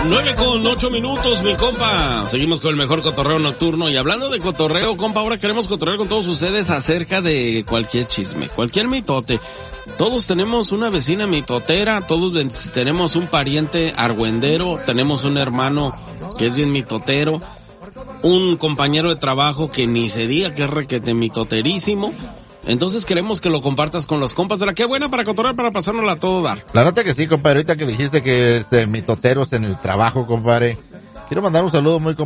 9:08, mi compa. Seguimos con el mejor cotorreo nocturno. Y hablando de cotorreo, compa, ahora queremos cotorrear con todos ustedes acerca de cualquier chisme, cualquier mitote. Todos tenemos una vecina mitotera, todos tenemos un pariente argüendero, tenemos un hermano que es bien mitotero, un compañero de trabajo que ni se diga que es requete mitoterísimo. Entonces queremos que lo compartas con los compas de la que buena para cotorrear, para pasárnosla a todo dar. La nota que sí, compadre, ahorita que dijiste que mitoteros en el trabajo, compadre. Quiero mandar un saludo muy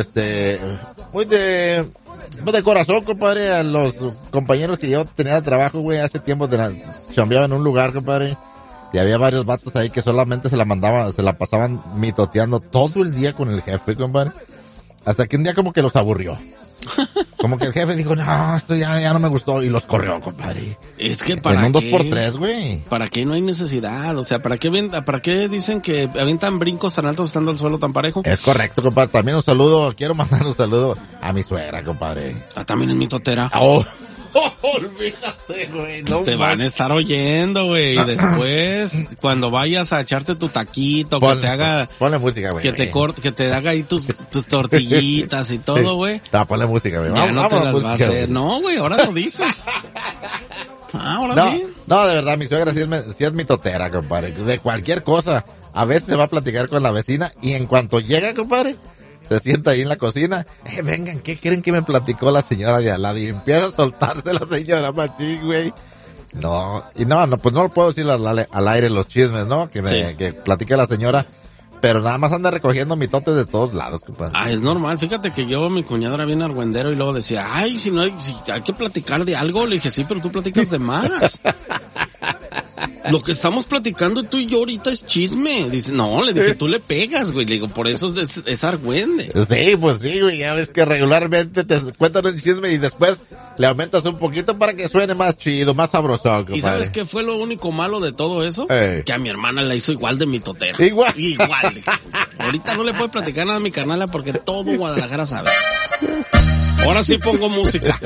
de corazón, compadre, a los compañeros que yo tenía de trabajo, güey, hace tiempo chambeaba en un lugar, compadre. Y había varios vatos ahí que solamente se la pasaban mitoteando todo el día con el jefe, compadre. Hasta que un día como que los aburrió. Como que el jefe dijo, no, esto ya no me gustó, y los corrió, compadre. Es que para en un qué, 2x3, güey. ¿Para qué no hay necesidad? O sea, ¿para qué dicen que avientan brincos tan altos estando al suelo tan parejo? Es correcto, compadre. También quiero mandar un saludo a mi suegra, compadre. También es mitotera. Olvídate, güey. No te van a estar oyendo, güey. Y después, cuando vayas a echarte tu taquito, que te haga... Ponle música, güey. Que te haga ahí tus tortillitas y todo, güey. Ponle música, güey. Ya no te las va a hacer. No, güey, ahora lo dices. Ahora sí. No, de verdad, mi suegra sí es mitotera, compadre. De cualquier cosa. A veces se va a platicar con la vecina y en cuanto llega, compadre, se sienta ahí en la cocina. Vengan, ¿qué creen que me platicó la señora de al lado? Y empieza a soltarse la señora machín, güey. No, pues no lo puedo decir al aire los chismes, ¿no? Que platique la señora. Pero nada más anda recogiendo mitotes de todos lados, compadre. Es normal. Fíjate que mi cuñado era bien argüendero y luego decía, si hay que platicar de algo. Le dije, sí, pero tú platicas de más. Lo que estamos platicando tú y yo ahorita es chisme. Dice, no, le dije, tú le pegas, güey. Le digo, por eso es argüende. Sí, pues sí, güey. Ya ves que regularmente te cuentan un chisme y después le aumentas un poquito para que suene más chido, más sabroso, compadre. ¿Y sabes qué fue lo único malo de todo eso? Que a mi hermana la hizo igual de mitotera. Igual. Ahorita no le puedo platicar nada a mi carnala porque todo Guadalajara sabe. Ahora sí pongo música.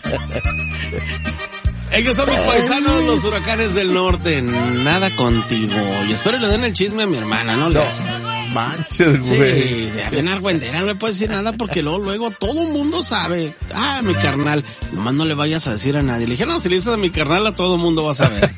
Ellos son mis paisanos, los huracanes del norte. Nada contigo. Y espero le den el chisme a mi hermana, ¿no? Manches, güey. Sí, bien argüendera, no le puedo decir nada porque luego todo el mundo sabe. Mi carnal, nomás no le vayas a decir a nadie. Le dije, no, si le dices a mi carnal, a todo el mundo va a saber.